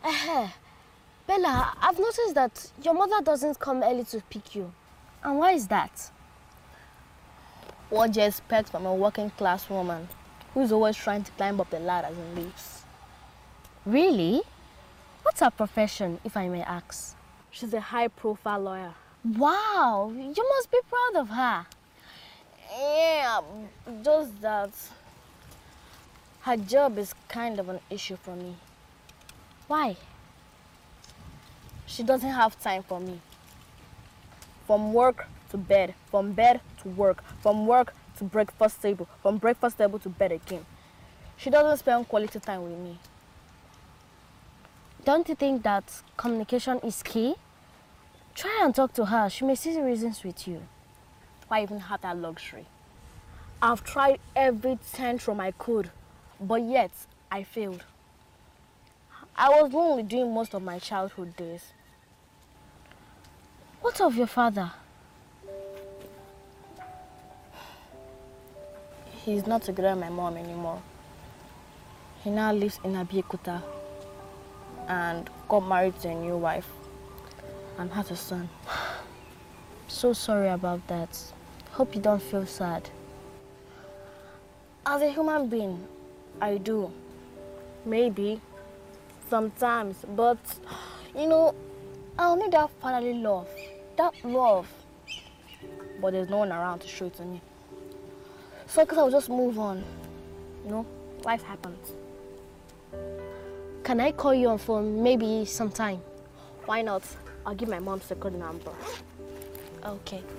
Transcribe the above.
Bella, I've noticed that your mother doesn't come early to pick you. And why is that? What do you expect from a working class woman who's always trying to climb up the ladders and lifts? Really? What's her profession, if I may ask? She's a high-profile lawyer. Wow, you must be proud of her. Yeah, just that her job is kind of an issue for me. Why? She doesn't have time for me. From work to bed, from bed to work, from work to breakfast table, from breakfast table to bed again. She doesn't spend quality time with me. Don't you think that communication is key? Try and talk to her. She may see the reasons with you. Why even have that luxury? I've tried every tantrum I could, but yet I failed. I was lonely during most of my childhood days. What of your father? He's not together with my mom anymore. He now lives in Abeokuta and got married to a new wife and has a son. So sorry about that. Hope you don't feel sad. As a human being, I do. Maybe. Sometimes. But, you know, I'll need that fatherly love. That love. But there's no one around to show it to me. So I guess I'll just move on. You know, life happens. Can I call you on phone maybe sometime? Why not? I'll give my mom's secret number. Okay.